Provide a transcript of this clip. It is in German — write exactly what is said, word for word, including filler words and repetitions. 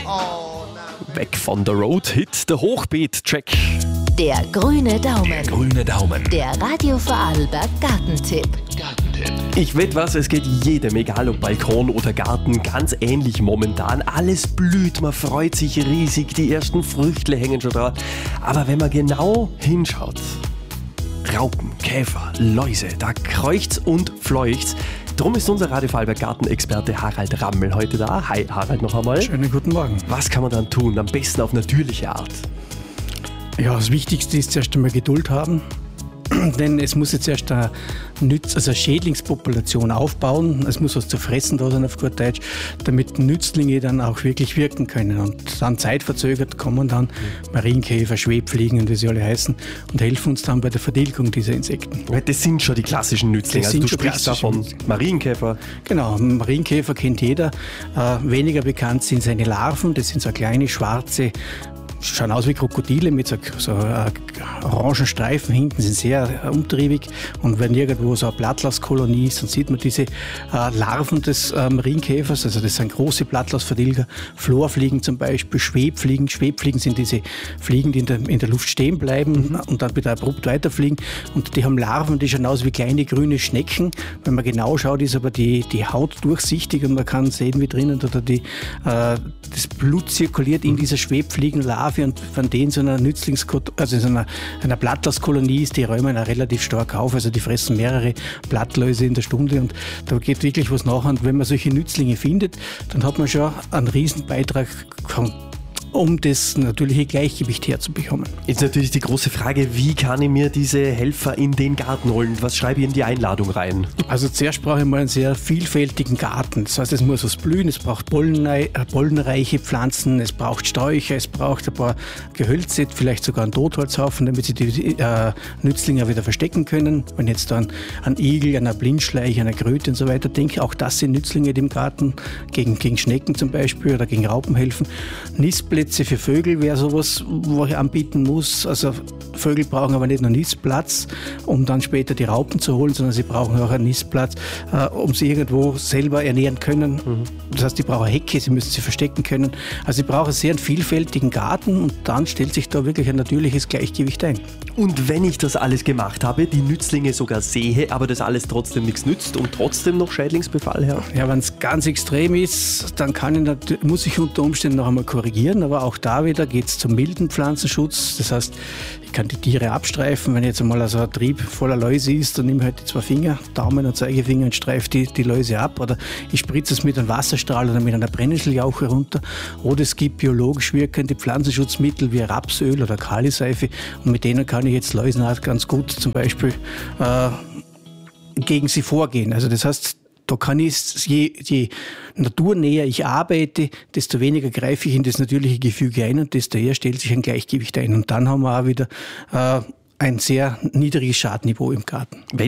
Weg von der Road-Hit, der Hochbeet-Track. Der grüne Daumen. Der grüne Daumen. Der Radio Vorarlberg Gartentipp. Gartentipp. Ich weiß was, es geht jedem, egal ob Balkon oder Garten, ganz ähnlich momentan. Alles blüht, man freut sich riesig, die ersten Früchtle hängen schon da. Aber wenn man genau hinschaut, Raupen, Käfer, Läuse, da kreucht's und fleucht's. Drum ist unser Radio Vorarlberg Gartenexperte Harald Rammel heute da. Hi Harald noch einmal. Schönen guten Morgen. Was kann man dann tun? Am besten auf natürliche Art. Ja, das Wichtigste ist zuerst einmal Geduld haben. Denn es muss jetzt erst eine, Nütz-, also eine Schädlingspopulation aufbauen. Es muss was zu fressen da sein auf gut Deutsch, damit Nützlinge dann auch wirklich wirken können. Und dann zeitverzögert kommen dann Marienkäfer, Schwebfliegen und wie sie alle heißen und helfen uns dann bei der Vertilgung dieser Insekten. Das sind schon die klassischen Nützlinge. Das also du sind sprichst davon Marienkäfer. Genau, Marienkäfer kennt jeder. Äh, weniger bekannt sind seine Larven. Das sind so kleine schwarze, schauen aus wie Krokodile mit so, so äh, orangen Streifen hinten, sind sehr äh, umtriebig. Und wenn irgendwo so eine Blattlasskolonie ist, dann sieht man diese äh, Larven des äh, Marienkäfers. Also das sind große Blattlausvertilger, Florfliegen zum Beispiel, Schwebfliegen. Schwebfliegen sind diese Fliegen, die in der, in der Luft stehen bleiben mhm. und dann wieder abrupt weiterfliegen. Und die haben Larven, die schauen aus wie kleine grüne Schnecken. Wenn man genau schaut, ist aber die, die Haut durchsichtig und man kann sehen, wie drinnen oder die, äh, das Blut zirkuliert in dieser Schwebfliegenlarve. Und von denen so einer Nützlingskolonie, also so einer, einer Blattlaus-Kolonie ist, die räumen auch relativ stark auf. Also die fressen mehrere Blattläuse in der Stunde und da geht wirklich was nach. Und wenn man solche Nützlinge findet, dann hat man schon einen riesen Beitrag, um das natürliche Gleichgewicht herzubekommen. Jetzt natürlich die große Frage, wie kann ich mir diese Helfer in den Garten holen? Was schreibe ich in die Einladung rein? Also zuerst brauche ich mal einen sehr vielfältigen Garten. Das heißt, es muss was blühen, es braucht pollenreiche Pflanzen, es braucht Sträucher, es braucht ein paar Gehölze, vielleicht sogar einen Totholzhaufen, damit sie die äh, Nützlinge wieder verstecken können. Wenn ich jetzt dann an Igel, an eine Blindschleiche, an eine Kröte und so weiter denke, auch das sind Nützlinge, die im Garten gegen, gegen Schnecken zum Beispiel oder gegen Raupen helfen. Nistplätze für Vögel wäre sowas, wo ich anbieten muss. Also Vögel brauchen aber nicht nur Nistplatz, um dann später die Raupen zu holen, sondern sie brauchen auch einen Nistplatz, äh, um sie irgendwo selber ernähren können. Mhm. Das heißt, die brauchen Hecke, sie müssen sie verstecken können. Also sie brauchen sehr einen vielfältigen Garten und dann stellt sich da wirklich ein natürliches Gleichgewicht ein. Und wenn ich das alles gemacht habe, die Nützlinge sogar sehe, aber das alles trotzdem nichts nützt und trotzdem noch Schädlingsbefall herrscht? Ja, wenn es ganz extrem ist, dann kann ich, muss ich unter Umständen noch einmal korrigieren, aber auch da wieder geht es zum milden Pflanzenschutz. Das heißt, ich kann die Tiere abstreifen. Wenn jetzt einmal so ein Trieb voller Läuse ist, dann nehme ich halt die zwei Finger, Daumen und Zeigefinger und streife die, die Läuse ab. Oder ich spritze es mit einem Wasserstrahl oder mit einer Brennnesseljauche runter. Oder es gibt biologisch wirkende Pflanzenschutzmittel wie Rapsöl oder Kaliseife. Und mit denen kann ich jetzt Läusenart ganz gut zum Beispiel äh, gegen sie vorgehen. Also das heißt, da kann ich, je, je naturnäher ich arbeite, desto weniger greife ich in das natürliche Gefüge ein und desto eher stellt sich ein Gleichgewicht ein. Und dann haben wir auch wieder äh, ein sehr niedriges Schadniveau im Garten. Wenn